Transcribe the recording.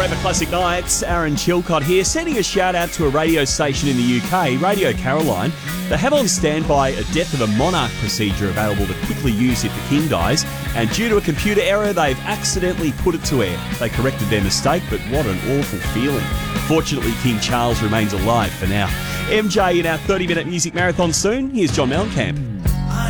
Over Classic Nights, Aaron Chilcott here, sending a shout out to a radio station in the UK, Radio Caroline. They have on standby a Death of a Monarch procedure available to quickly use if the king dies, and due to a computer error, they've accidentally put it to air. They corrected their mistake, but what an awful feeling. Fortunately, King Charles remains alive for now. MJ in our 30-minute music marathon soon. Here's John Mellencamp.